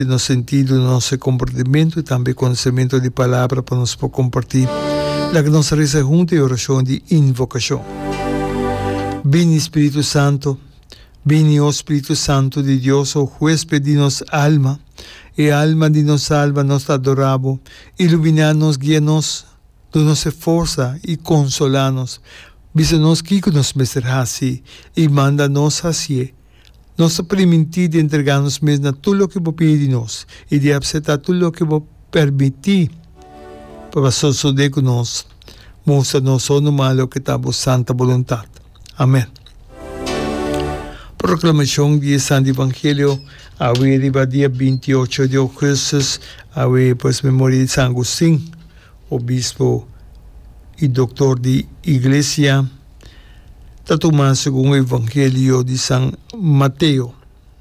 no sentido, no nosso comportamento e também conhecimento de palavra para nos compartilhar. La nossa reza junta e oração de invocação. Vini Espírito Santo, vini o Espírito Santo de Deus, o huésped de nossa alma, e alma de nossa alma nos adoramos, iluminar-nos, guiar-nos, dá-nos força e consolar-nos. Visa-nos que nos mesterhasi e manda-nos assim. Nos permitir de entregar-nos mesmo a tudo o que você pede de nós e de aceitar tudo o que você permitir para suceder com nós. Mostra-nos o mal que está a santa vontade. Amém. Proclamação do Santo Evangelho, a dia 28 de agosto, a memória de São Agustín, obispo e doutor de igreja. Está tomando segundo o Evangelho de São Mateus.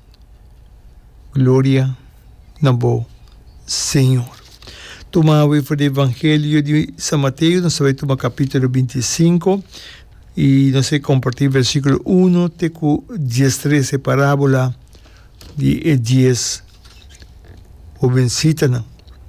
Glória na boa, Senhor. Tomamos o Evangelho de São Mateus, nós vamos tomar capítulo 25 e nós vamos compartilhar versículo 1 até 13, parábola de 10. O vencita.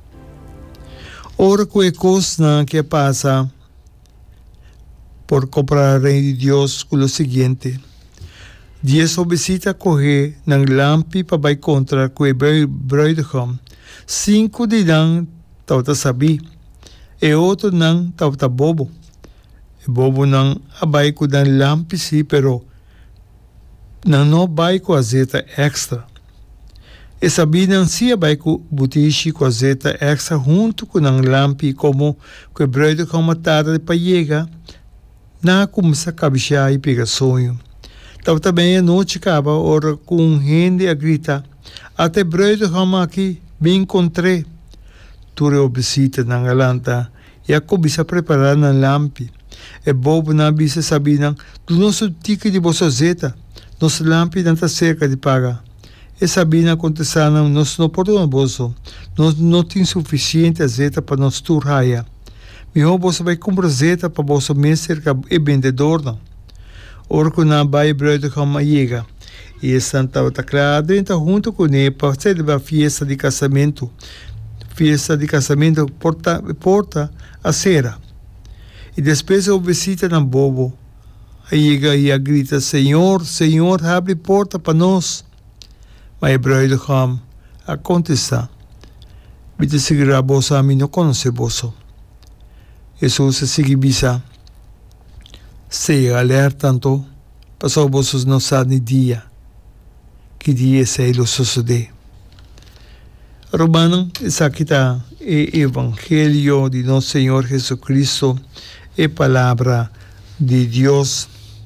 Ora, que coisa que passa por comprar o reino de Deus com o seguinte: 10 obesitas correr na lampi para vai contra com o bridegroom. 5 dirão tauta sabi, e outro não tauta bobo. E bobo não abai com a lampi sim, pero não vai com azeite extra. E sabi não se abai com butiche com azeite extra junto com a lampi, como que o bridegroom tarde para chegar. Na começa a cabeçar e pegar sonho. Então também a noite acaba, ora com gente a gritar, até brede rama aqui, me encontrei. Ture obesita na galanta, e a começa a preparar na lampi. E bobo na bisa sabinan, do nosso tique de bossozeta, nosso lampi não está cerca de paga. E sabina contestando, nós não podemos bolso, nós não temos suficiente azeite para nos turraia. Melhor você vai comprar zeta para você mestre e vendedor não. Ora que não vai brode como chega. E Santa Otaclada entra junto com ele para celebrar a festa de casamento. Festa de casamento porta a cera. E depois o visita na bobo. Aí chega e grita: Senhor, Senhor, abre porta para nós. Mas o brode como acontece. Vite seguir a bolsa a mim não conhece bolso. Jesus sigue bisa. Se alerta tanto, passou vossos não sabem dia, que dia sei lo suceder. Romano, essa aqui está o Evangelho de nosso Senhor Jesus Cristo, é palavra de Deus.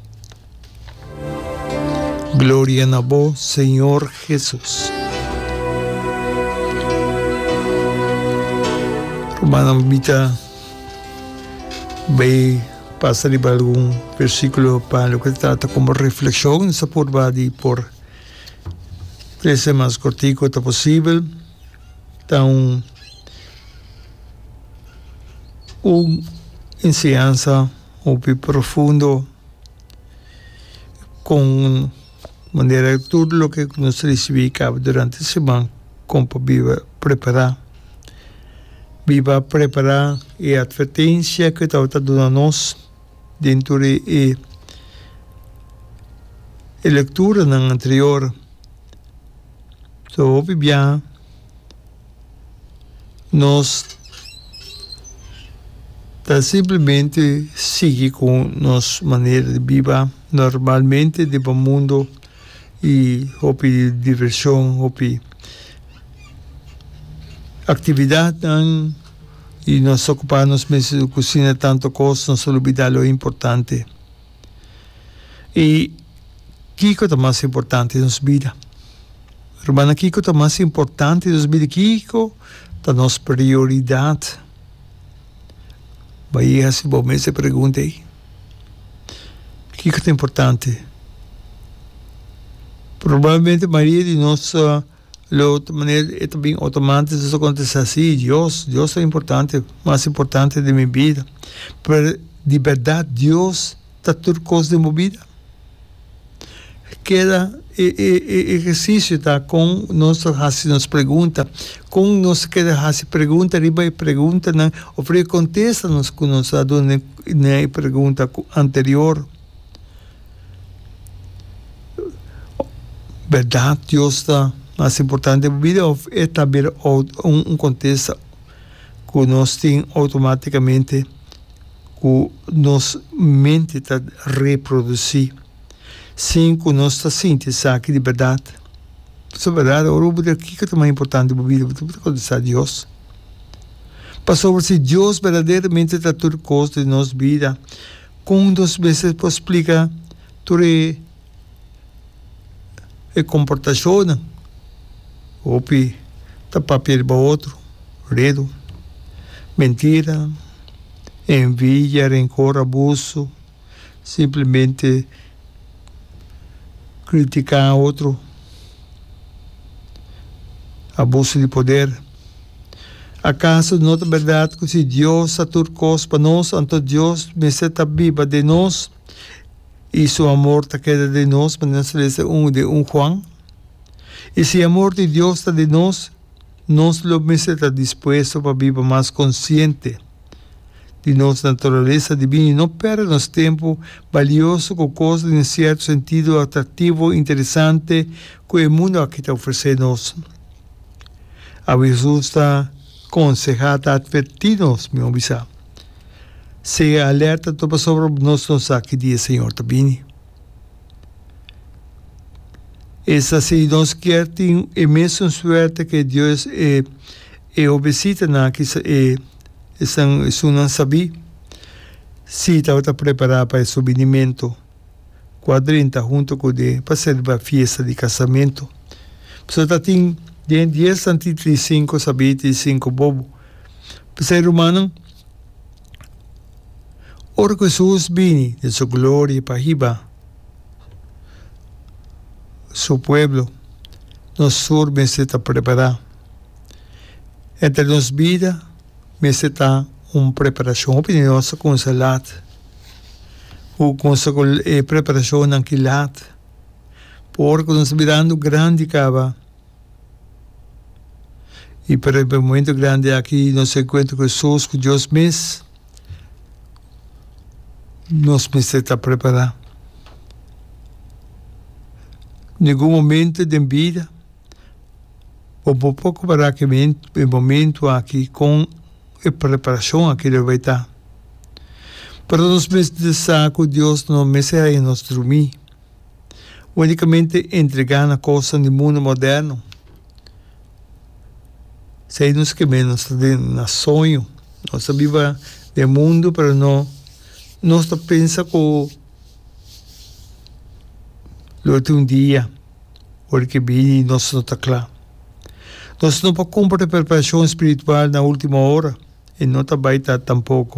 Glória na voz, Senhor Jesus. Romano, mita. Vai passar de algum versículo para o que trata como reflexão, nessa curva de por 13 mais cortico que possível. Então, ensinança um pouco profundo com maneira tudo o que nós recebemos durante a semana, como para preparar. Viva preparar a advertência que está dando a nós dentro de a leitura na anterior. Então, bem, nós está simplesmente seguir com nossa maneira de viver normalmente do mundo e houve diversão, houve atividade e nós ocupamos mesmo de cozinha tanto coisa, não se olvidar lo importante. E Kiko é mais importante na nossa vida. Irmã, Kiko é mais importante na nossa vida. Kiko é a nossa prioridade. Vai se você se pergunta aí. Kiko é importante. Provavelmente a maioria de nós de maneira é também automática, isso acontece assim. Deus é importante, mais importante de minha vida. Pero de verdade, Deus está tudo coisa de minha vida. queda exercício tá com nós assim nos pergunta com nós queda assim pergunta riba e pergunta não ofre contesta nos com nós dado na pergunta anterior. Verdade, Deus está mais importante na vida é também contexto que nós tem automaticamente que nos mente está reproduzir sem que nós está sentindo aqui de verdade. Isso é verdade, o que é mais importante na vida é contestar a Deus. Passou se Deus verdadeiramente está tudo coisa de nossa vida, com duas vezes para explicar tudo e comportação, ou tá papel para outro, redo, mentira, envidia, rencor, abuso, simplesmente criticar outro, abuso de poder. ¿Acaso no es verdad que si Dios a turcos para nós, entonces Dios me está viva de nós y su amor te queda de nós, para nós de un Juan? Y si el amor de Dios está de nós lo me está dispuesto para vivir más consciente de nuestra naturaleza divina y no perdernos tiempo valioso con cosas en cierto sentido atractivo, interesante, que el mundo aquí te ofrece nos. A Jesús está aconsejado, advertidos, mi obisa. Sea alerta sobre nosotros aquí día, Señor, también. Es así, nos quiere inmensa suerte que Dios obesita na que es una sabí. Si estaba preparada para el subvenimiento, 40 junto con para hacer la fiesta de casamiento. Pues está tiene 10 35 sabí 5 bobo. Pues ser humano, ahora que Jesús vino de su gloria para arriba, su pueblo, nos surbe se está preparado. Entre nos vida, me está una preparación opiniosa con salat, o con preparación anquilat, porque nos mirando grande cava. Y para el momento grande aquí nos encuentra Jesús, que Dios nos está preparado. Ningún momento de vida, o poco para que el momento aquí con preparación aquí lo va a estar. Pero nos meses de saco, Dios no me sea en nos dormir. Únicamente entregar a cosas del mundo moderno. Se nos que menos de sonho. Nós viva del mundo, pero no nos pensa que lo de un día, porque viene y nos no está claro. Nós não podemos cumprir preparação espiritual na última hora e não vai estar tampoco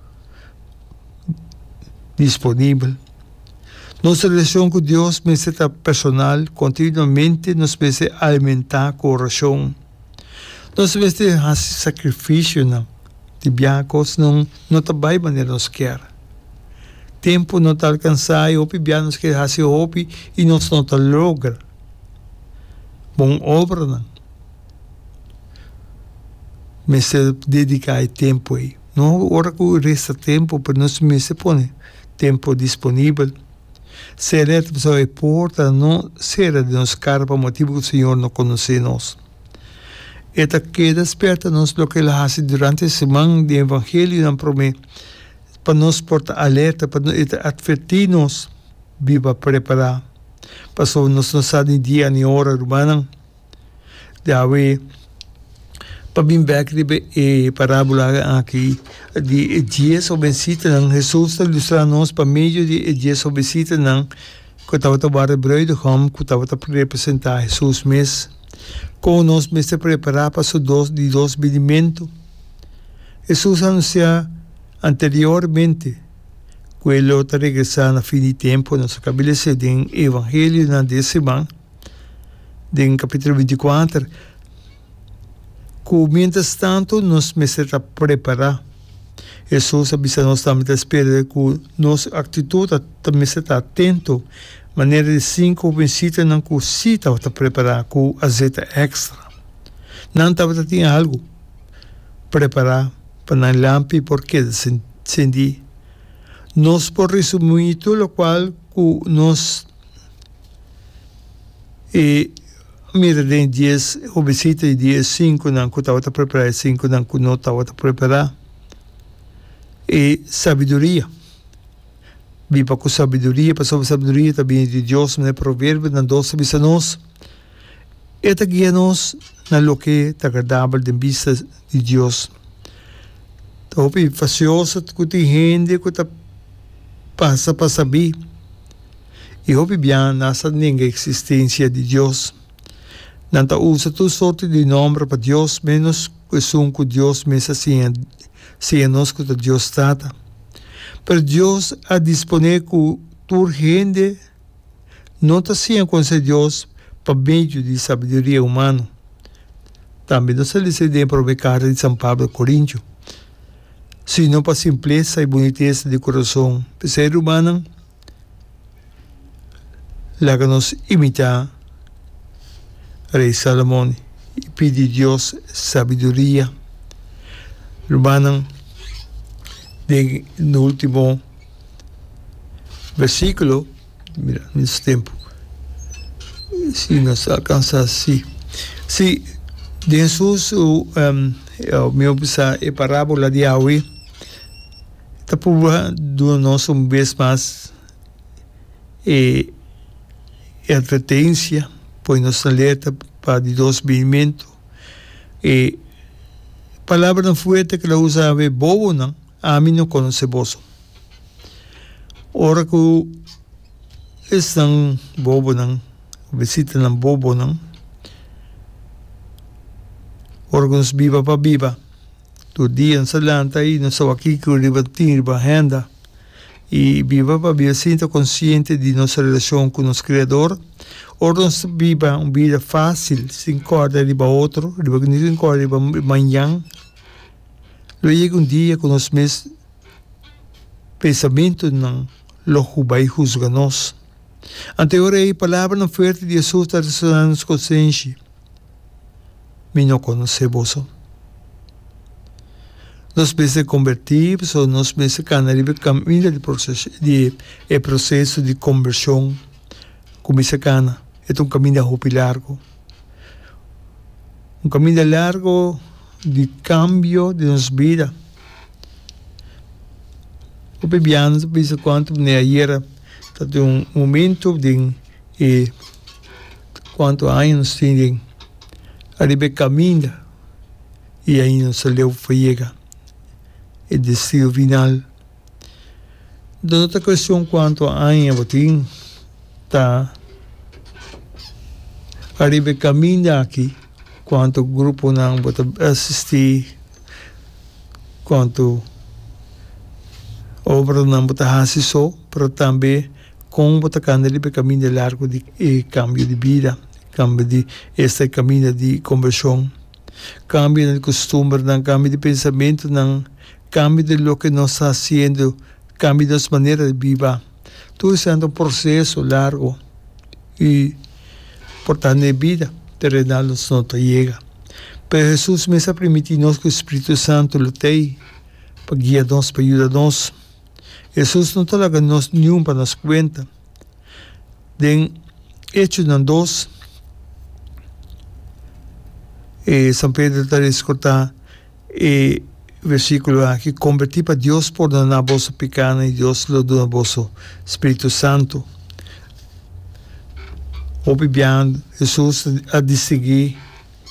disponível. Nossa relação com Deus necessita personal, continuamente nos precisa alimentar com oração. Nós precisamos fazer sacrifício, de biacos, não vai maneira nos quer. Tempo não está alcançado, e o biacos quer fazer hobby e nós não está logra. Bom obra, não. Me se dedicar tempo aí. Não hora que resta tempo, para nós me se põe tempo disponível. Ser a pessoa importa, não ser de nos cara para motivo que o Senhor não conhece nós. Esta que desperta nos lo que ela faz durante a semana de Evangelho, não promete, para nos portar alerta, para advertir-nos, viva preparar. Passou nos sabe dia nem hora humana, de haver para bem ver parábola aqui de dias obesita não Jesus está ilustrando nós para meio de dias obesita não que estava trabalhando bruidegom que estava para representar Jesus mesmo com nós mesmo preparar para os dois venimentos. Jesus anuncia anteriormente que ele está regressando a fim de tempo. Nós acabamos de ler no Evangelho na décima, no capítulo 24. Mientras tanto, nos necesita preparar. Jesus avisa nós também da espera que nossa atitude também está atento, Maneira de 5 visita não cosita para preparar com azeite extra. Não estava tinha algo preparar para na lampi porque sendi. Nós por resumir tudo o qual nós mira de 10 o visita de 10 5 não que estava preparar 5 não que não estava preparar e sabedoria. Viva com sabedoria, passou sabedoria também de Deus, né? Provérbio, na doce vista nós. Esta guia-nos na lo que é agradável de vista de Deus. Então, é facioso que tem gente que passa para saber. E houve bem nessa ninguém existência de Deus. Não usa toda sorte de nome para Deus, menos que são com Deus, mesmo assim, se é nós que Deus trata. Pero Deus a disponer que toda gente não está assim com Deus para meio de sabedoria humana. Também não se lhe cede para a carta de São Pablo de Coríntios, sino para a simpleza e boniteza de coração. Para ser humano, lá que nos imitar Rei Salomão e pedir a Deus sabedoria. Humano, no último versículo, mira, nesse tempo, se nos alcança assim. Se Jesus, o meu pensar, é parábola de Yahweh, está por do nosso vez mais advertência, põe nos alerta para de dois movimentos. E palavra não fuerte que ela usa é bobo, não? A mim não conhece você. Ora que estão bobo, não? Visita não bobo, não? Ora que nos viva para viva. Todo dia nos alanta aí, nos aqui que ribatir, renda. E viva para viva, sinta consciente de nossa relação com o nosso Criador. Ora nos viva uma vida fácil, sem corda riba outro, riba que não corda riba amanhã. Lo chega um dia com os meus pensamentos não logo vai juzgar nós. Anterior a palavra não forte de Jesus está ressonando nos consciência. Me não conhece você. Nós pensamos convertir, ou nós pensamos canalizar o caminho de processo de conversão. Como se cana, é caminho largo. Caminho largo de cambio de nossa vida. O bebiano pensa quanto ayer tem momento de quanto anos tem arriba caminho e aí não se leu chega o destino final. Da outra questão quanto anos tem tá arriba caminho aqui quanto grupo não bota assistir quanto obra não bota assistir pero também com bota canele para caminho largo de cambio de vida, cambio de este caminho de conversão, cambio de costume, não cambio de pensamento, não cambio de lo que nós está fazendo, cambio das maneiras de viver. Tudo isso é um processo largo e portanto na vida terrenal não chega. Mas Jesus me está permitindo que o Espírito Santo lute para guiar-nos, para ajudar-nos. Jesus não talaga nos nenhum para nos conta. Den Hechos 2, São Pedro está escutando versículo aqui, convertir para Deus por donar vosso pecado e Deus lo dona vosso Espírito Santo. Obviamente, Jesus a distinguir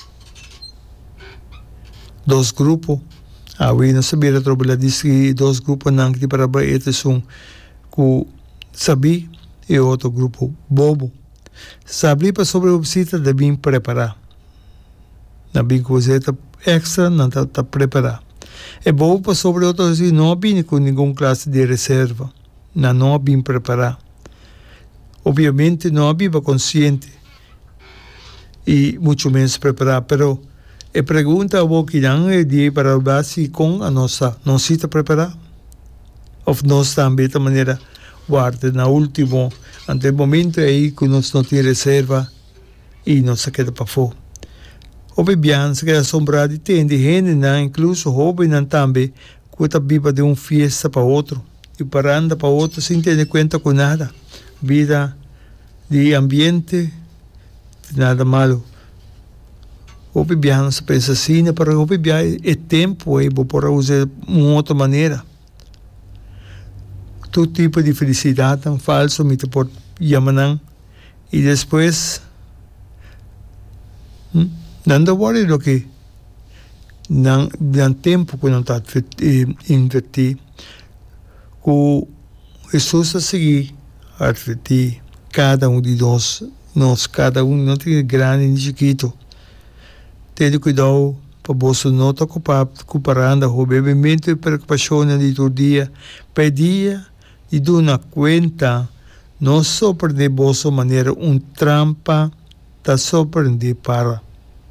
dois grupos. Hoje não sabia trabalhar distinguir dois grupos não que para bater são que saber e outro grupo bobo. Saber para sobre a visita devem preparar. Na bem coisa extra não está preparar. É bobo para sobre outro assim não vem com nenhuma classe de reserva. Não vem preparar. Obviamente não viva consciente e muito menos preparar, pero a pergunta ao que não é de para base com a nossa não se está preparar ou nós também de maneira guarda na último, ante el momento aí que nós não tem reserva e não se queda para fora. Houve bem, se queda assombrado e tem de gente, né? Incluso houve também, que está viva de uma festa para outro, e parando para outro sem ter conta com nada. Vida de ambiente, nada malo. Houve bem, se pensa assim, para houve bem, é tempo aí, para usar de uma outra maneira. Todo tipo de felicidade tão falso, me te pode chamar, e depois, não worry lo que não tempo que não está invertir, que Jesus a seguir a advertir cada de nós, cada não tem grande nem chiquito. Tenha cuidado para você não estar comparando o bebimento e preocupação de todo dia, pedir e dar uma conta, não só de vossa maneira trampa, está só para.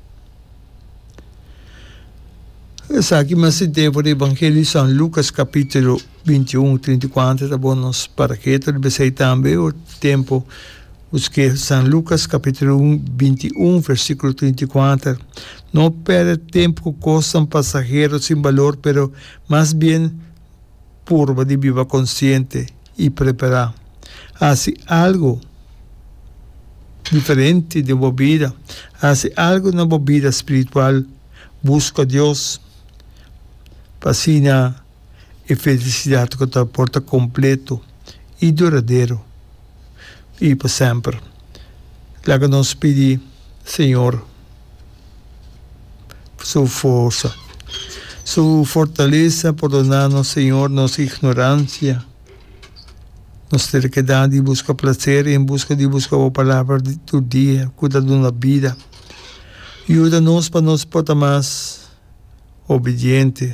Essa aqui me citei por o Evangelho de São Lucas, capítulo 21, 34, tá bom, nós para que eu também o tempo, os que São Lucas, capítulo 21, versículo 34, não perde tempo com coisas passageiras sem valor, pero mais bem purva de viva consciente e preparar. Hace algo diferente de uma vida, hace algo na vida espiritual, busca a Deus, fascina e felicidade que te porta completo e duradouro e para sempre. Lá que nós pedimos, Senhor, sua força, sua fortaleza, perdonar-nos, Senhor, nossa ignorância, nossa terquedade de buscar prazer, em busca a palavra do dia, cuidar da vida. Ajuda-nos para nos portar mais obediente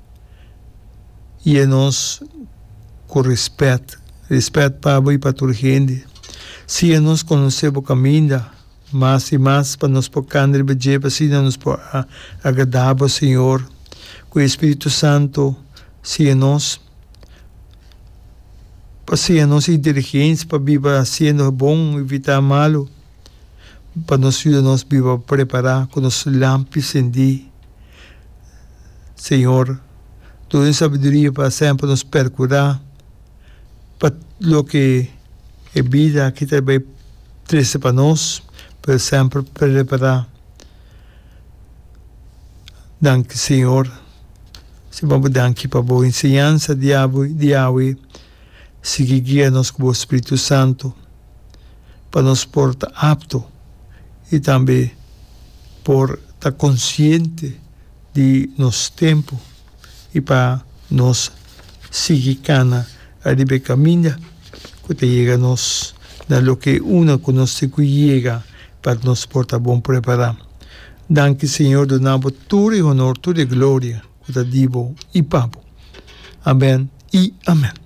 e a nós com respeito para a e para a gente. Se a nós conhecer o caminho, mais e mais para nós poder para assim nos agradar ao Senhor, com o Espírito Santo, se a nós inteligência para viver sendo bom, evitar malo, para nos ajudar nos viver preparar com os lámpis em dia. Senhor, toda sabedoria para sempre nos percurar, para lo que é vida que também traz para nós, para sempre preparar. Danke, Senhor. Se vamos danke para a boa ensinança de Yahweh, se guia-nos com o Espírito Santo, para nos portar apto e também por estar consciente de nosso tempo e para nos seguir cana a de caminho que te llega a nós, na lo que una que nos chega para nos portar bom preparar. Danke, Senhor, donamos tudo e honor, tudo e glória, que te divo e papo. Amém e amém.